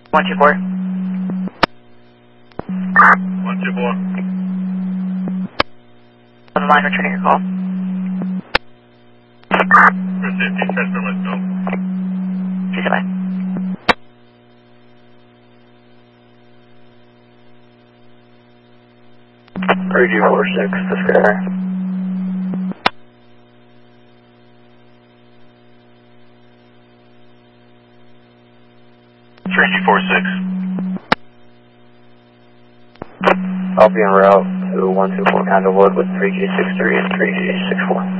124. 124. On the line, returning your call. For safety, transfer must go. 2-7. RG46 to Sky. I'll be en route to 124 Candlewood with 3G63 and 3G64.